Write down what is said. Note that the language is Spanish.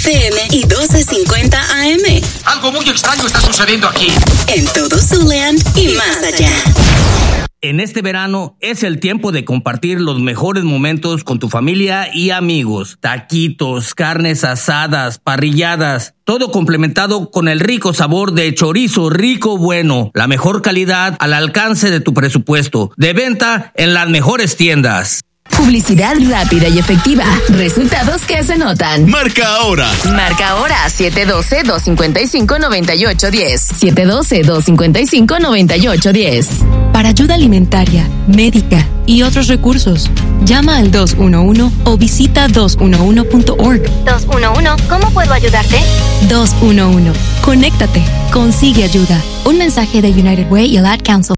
FM y 1250 AM. Algo muy extraño está sucediendo aquí. En todo Siouxland y más allá. En este verano es el tiempo de compartir los mejores momentos con tu familia y amigos. Taquitos, carnes asadas, parrilladas, todo complementado con el rico sabor de chorizo rico bueno. La mejor calidad al alcance de tu presupuesto. De venta en las mejores tiendas. Publicidad rápida y efectiva. Resultados que se notan. Marca ahora. Marca ahora 712-255-9810. 712-255-9810. Para ayuda alimentaria, médica y otros recursos, llama al 211 o visita 211.org. 211, ¿cómo puedo ayudarte? 211. Conéctate. Consigue ayuda. Un mensaje de United Way y el Ad Council.